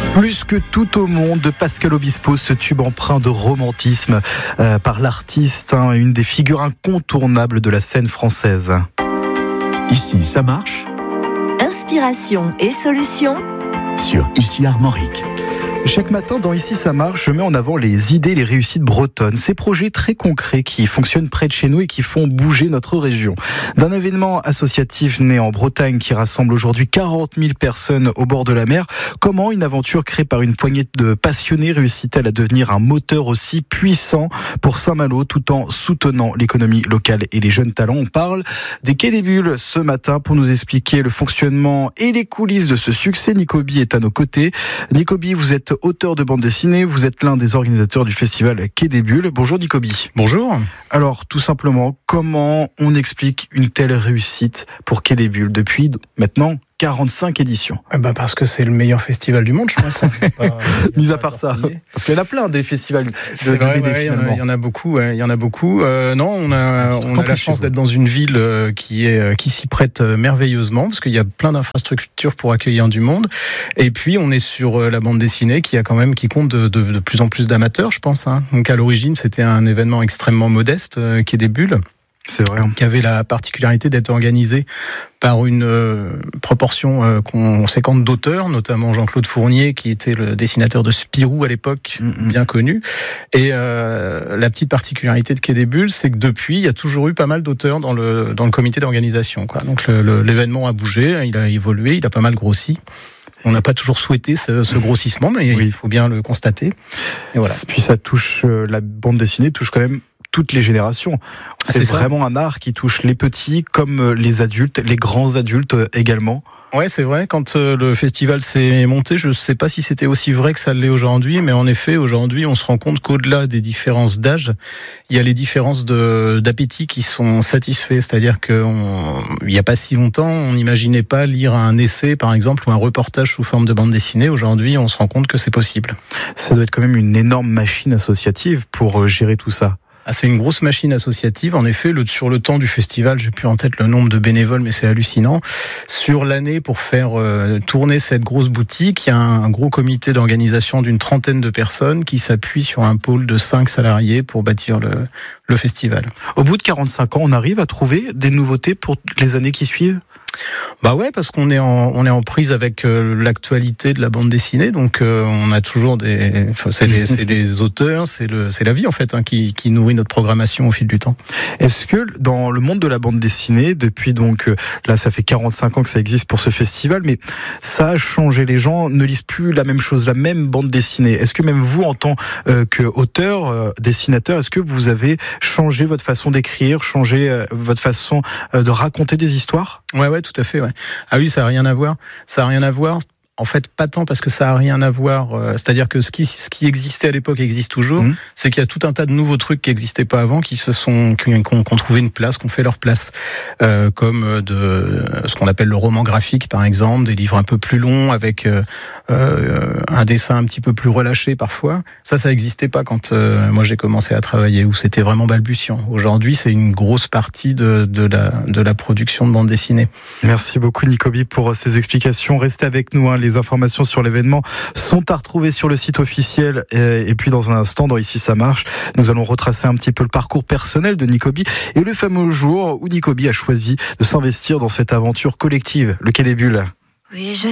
Plus que tout au monde de Pascal Obispo, ce tube empreint de romantisme par l'artiste, une des figures incontournables de la scène française. Ici, ça marche. Inspiration et solutions Sur Ici Armorique. Chaque matin, dans Ici ça marche, je mets en avant les idées, les réussites bretonnes. Ces projets très concrets qui fonctionnent près de chez nous et qui font bouger notre région. D'un événement associatif né en Bretagne qui rassemble aujourd'hui 40 000 personnes au bord de la mer, comment une aventure créée par une poignée de passionnés réussit-elle à devenir un moteur aussi puissant pour Saint-Malo tout en soutenant l'économie locale et les jeunes talents? On parle des Quais des Bulles ce matin pour nous expliquer le fonctionnement et les coulisses de ce succès. Nicobi est à nos côtés. Nicobi, vous êtes auteur de bande dessinée, vous êtes l'un des organisateurs du festival Quais des Bulles. Bonjour Nicobi. Bonjour. Alors tout simplement, comment on explique une telle réussite pour Quais des Bulles depuis maintenant 45 éditions? Parce que c'est le meilleur festival du monde, je pense. Mis à part ça, parce qu'il y en a plein des festivals de BD finalement. Il y en a beaucoup. Non, on a la chance d'être dans une ville qui s'y prête merveilleusement, parce qu'il y a plein d'infrastructures pour accueillir du monde. Et puis on est sur la bande dessinée qui compte de plus en plus d'amateurs, je pense. Donc à l'origine, c'était un événement extrêmement modeste, Quais des Bulles. C'est vrai. Qui avait la particularité d'être organisé par une proportion conséquente d'auteurs, notamment Jean-Claude Fournier, qui était le dessinateur de Spirou à l'époque, bien connu. Et la petite particularité de Quais des Bulles, c'est que depuis, il y a toujours eu pas mal d'auteurs dans le comité d'organisation, quoi. Donc l'événement a bougé, il a évolué, il a pas mal grossi. On n'a pas toujours souhaité ce grossissement, mais il faut bien le constater. Et voilà. Puis ça touche, la bande dessinée touche quand même toutes les générations. C'est vraiment un art qui touche les petits comme les adultes, les grands adultes également. Ouais, c'est vrai. Quand le festival s'est monté, je ne sais pas si c'était aussi vrai que ça l'est aujourd'hui, mais en effet, aujourd'hui, on se rend compte qu'au-delà des différences d'âge, il y a les différences d'appétit qui sont satisfaits. C'est-à-dire qu'il n'y a pas si longtemps, on n'imaginait pas lire un essai, par exemple, ou un reportage sous forme de bande dessinée. Aujourd'hui, on se rend compte que c'est possible. Ça doit être quand même une énorme machine associative pour gérer tout ça. C'est une grosse machine associative. En effet, sur le temps du festival, j'ai plus en tête le nombre de bénévoles, mais c'est hallucinant. Sur l'année, pour faire tourner cette grosse boutique, il y a un gros comité d'organisation d'une 30aine de personnes qui s'appuie sur un pôle de 5 salariés pour bâtir le festival. Au bout de 45 ans, on arrive à trouver des nouveautés pour les années qui suivent ? Ouais, parce qu'on est en prise avec l'actualité de la bande dessinée, donc on a toujours c'est des auteurs, c'est la vie en fait qui nourrit notre programmation au fil du temps. Est-ce que dans le monde de la bande dessinée, depuis donc là ça fait 45 ans que ça existe pour ce festival, mais ça a changé, les gens ne lisent plus la même chose, la même bande dessinée. Est-ce que même vous en tant qu'auteur, dessinateur, est-ce que vous avez changé votre façon d'écrire, changé votre façon de raconter des histoires ? Ouais, tout à fait, ouais. Ah oui, ça a rien à voir. En fait, pas tant parce que ça a rien à voir. C'est-à-dire que ce qui existait à l'époque existe toujours. C'est qu'il y a tout un tas de nouveaux trucs qui n'existaient pas avant, qui ont trouvé une place, qui ont fait leur place, comme ce qu'on appelle le roman graphique, par exemple, des livres un peu plus longs avec un dessin un petit peu plus relâché parfois. Ça n'existait pas quand moi j'ai commencé à travailler, où c'était vraiment balbutiant. Aujourd'hui, c'est une grosse partie de la production de bande dessinée. Merci beaucoup Nicobi pour ces explications. Restez avec nous. Les informations sur l'événement sont à retrouver sur le site officiel et puis dans un instant dans Ici ça marche, nous allons retracer un petit peu le parcours personnel de Nicobi et le fameux jour où Nicobi a choisi de s'investir dans cette aventure collective, le Quai des Bulles. Oui,